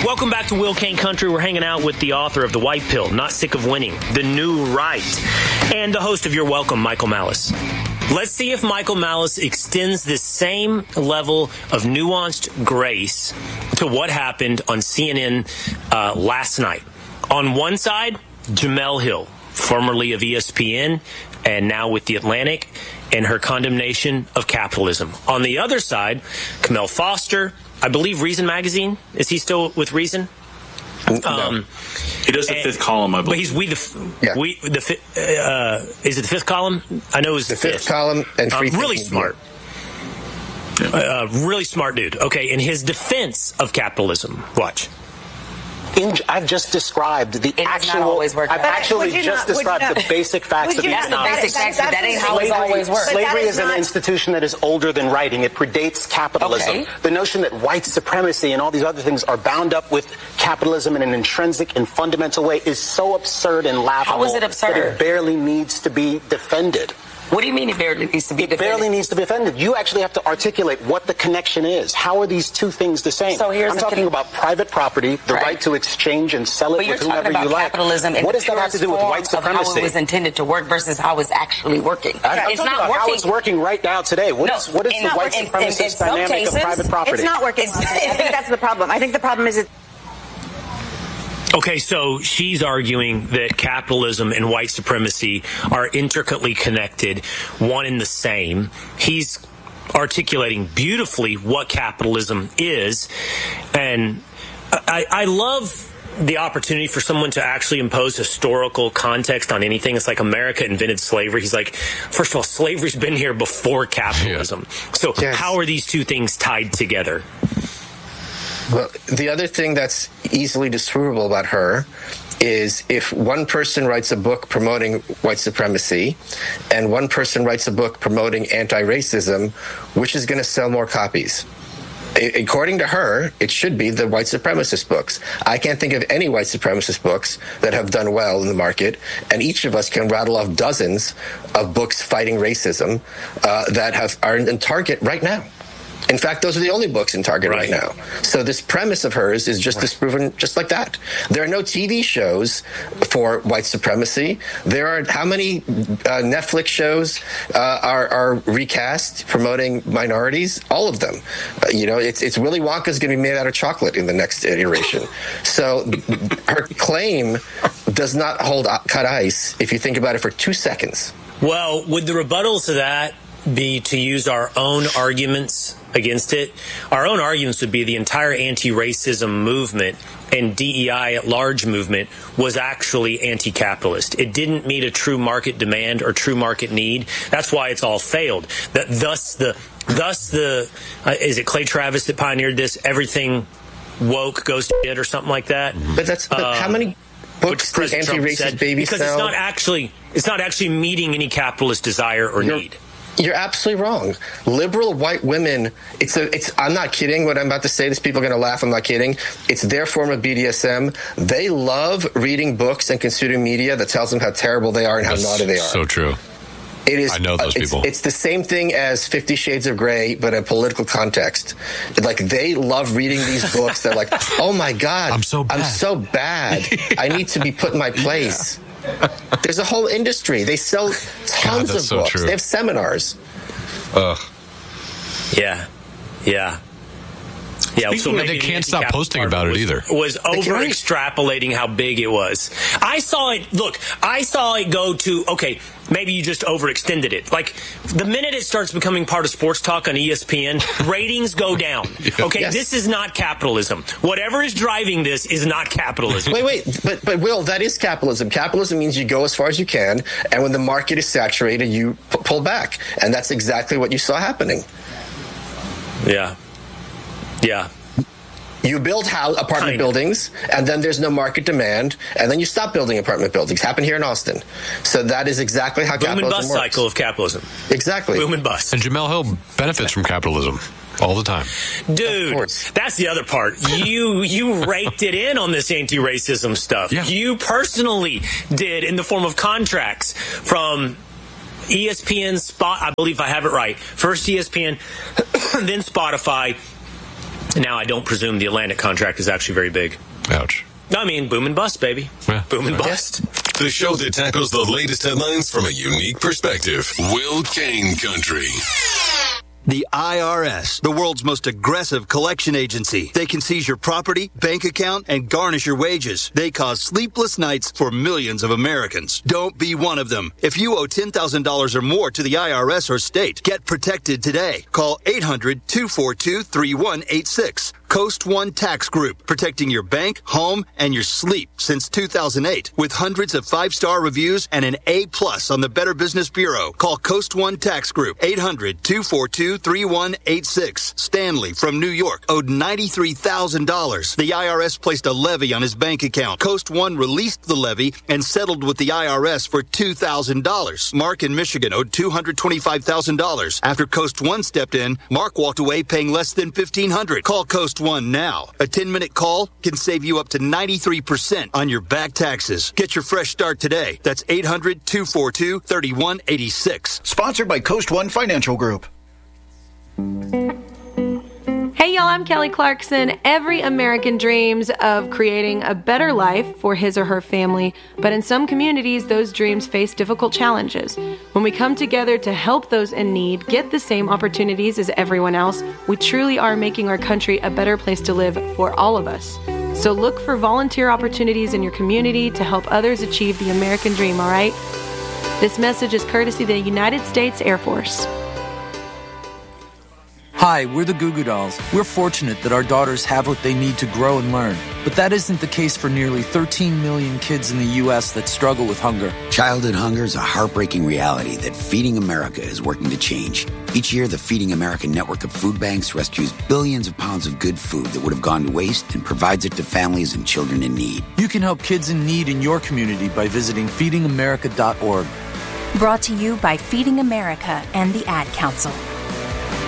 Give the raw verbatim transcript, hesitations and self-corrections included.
Welcome back to Will Cain Country. We're hanging out with the author of The White Pill, Not Sick of Winning, The New Right, and the host of You're Welcome, Michael Malice. Let's see if Michael Malice extends this same level of nuanced grace to what happened on C N N uh, last night. On one side, Jemele Hill, formerly of E S P N and now with The Atlantic, and her condemnation of capitalism. On the other side, Kamel Foster, I believe Reason Magazine. Is he still with Reason? No. Um, he does the and, fifth column, I believe. But he's we the yeah. we the uh, is it the fifth column? I know it was the, the fifth, fifth column and free uh, really smart. Yeah. Uh, really smart dude. Okay, in his defense of capitalism, watch. In, I've just described the it actual. I've but actually just not, described the basic facts of economics. economics. The basic facts, but that ain't how it's always worked. Slavery is, is an institution that is older than writing. It predates capitalism. Okay. The notion that white supremacy and all these other things are bound up with capitalism in an intrinsic and fundamental way is so absurd and laughable. How is it absurd? That it barely needs to be defended. What do you mean it barely needs to be defended? It barely needs to be defended. You actually have to articulate what the connection is. How are these two things the same? So here's I'm talking con- about private property, the right. right to exchange and sell it but with whomever you like. Capitalism what does that have to do with white supremacy? How it was intended to work versus how it's actually working. I'm it's not about working. How it's working right now today. What no, is, what is the white in, supremacist in, in dynamic cases, of private property? It's not working. I think that's the problem. I think the problem is it. Okay, so she's arguing that capitalism and white supremacy are intricately connected, one and the same. He's articulating beautifully what capitalism is. And I, I love the opportunity for someone to actually impose historical context on anything. It's like America invented slavery. He's like, first of all, slavery's been here before capitalism. Yeah. So yes. How are these two things tied together? Well, the other thing that's easily disprovable about her is if one person writes a book promoting white supremacy and one person writes a book promoting anti-racism, which is going to sell more copies? According to her, it should be the white supremacist books. I can't think of any white supremacist books that have done well in the market, and each of us can rattle off dozens of books fighting racism uh, that have are in Target right now. In fact, those are the only books in Target right, right now. So this premise of hers is just right. disproven just like that. There are no T V shows for white supremacy. There are how many uh, Netflix shows uh, are, are recast promoting minorities? All of them. Uh, you know, it's it's Willy Wonka's going to be made out of chocolate in the next iteration. So her claim does not hold cut ice if you think about it for two seconds. Well, would the rebuttal to that be to use our own arguments against it? Our own arguments would be the entire anti-racism movement and D E I at large movement was actually anti-capitalist. It didn't meet a true market demand or true market need. That's why it's all failed. That thus the thus the uh, is it Clay Travis that pioneered this? Everything woke goes to shit or something like that. But that's but um, how many books does anti-racist baby because sell? it's not actually it's not actually meeting any capitalist desire or You're, need. You're absolutely wrong. Liberal white women, it's a, it's, I'm not kidding what I'm about to say. This people are going to laugh. I'm not kidding. It's their form of B D S M. They love reading books and consuming media that tells them how terrible they are and That's how naughty they are. So true. It is, I know those it's, people. It's the same thing as Fifty Shades of Grey, but in a political context. Like, they love reading these books. They're like, oh my God, I'm so bad. I'm so bad. I need to be put in my place. Yeah. There's a whole industry. They sell tons God, of so books. True. They have seminars. Ugh. Yeah. Yeah. Yeah, so maybe they can't stop posting about was, it either. Was over extrapolating how big it was. I saw it. Look, I saw it go to. Okay, maybe you just overextended it. Like the minute it starts becoming part of sports talk on E S P N, ratings go down. Okay, yes. This is not capitalism. Whatever is driving this is not capitalism. Wait, wait, but but Will, that is capitalism. Capitalism means you go as far as you can, and when the market is saturated, you p- pull back, and that's exactly what you saw happening. Yeah. Yeah. You build house, apartment kind buildings, and then there's no market demand, and then you stop building apartment buildings. Happened here in Austin. So that is exactly how Boom capitalism and bust works. cycle of capitalism. Exactly. Boom and bust. And Jemele Hill benefits from capitalism all the time. Dude, that's the other part. You you raked it in on this anti-racism stuff. Yeah. You personally did in the form of contracts from E S P N, Spot, I believe I have it right. First E S P N, then Spotify. Now, I don't presume the Atlantic contract is actually very big. Ouch. I mean, boom and bust, baby. Yeah. Boom and bust. The show that tackles the latest headlines from a unique perspective. Will Kane Country. The I R S, the world's most aggressive collection agency. They can seize your property, bank account, and garnish your wages. They cause sleepless nights for millions of Americans. Don't be one of them. If you owe ten thousand dollars or more to the I R S or state, get protected today. Call eight hundred, two four two, three one eight six. Coast One Tax Group, protecting your bank, home, and your sleep since two thousand eight. With hundreds of five-star reviews and an A plus on the Better Business Bureau. Call Coast One Tax Group, eight hundred, two four two, three one eight six. Stanley from New York owed ninety-three thousand dollars. The I R S placed a levy on his bank account. Coast One released the levy and settled with the I R S for two thousand dollars. Mark in Michigan owed two hundred twenty-five thousand dollars. After Coast One stepped in, Mark walked away paying less than fifteen hundred dollars. Call Coast One now. A ten-minute call can save you up to ninety-three percent on your back taxes. Get your fresh start today. That's eight hundred, two four two, three one eight six. Sponsored by Coast One Financial Group. Hey y'all, I'm Kelly Clarkson. Every American dreams of creating a better life for his or her family, but in some communities, those dreams face difficult challenges. When we come together to help those in need get the same opportunities as everyone else, we truly are making our country a better place to live for all of us. So look for volunteer opportunities in your community to help others achieve the American dream, all right? This message is courtesy of the United States Air Force. Hi, we're the Goo Goo Dolls. We're fortunate that our daughters have what they need to grow and learn. But that isn't the case for nearly thirteen million kids in the U S that struggle with hunger. Childhood hunger is a heartbreaking reality that Feeding America is working to change. Each year, the Feeding America network of food banks rescues billions of pounds of good food that would have gone to waste and provides it to families and children in need. You can help kids in need in your community by visiting feeding america dot org. Brought to you by Feeding America and the Ad Council.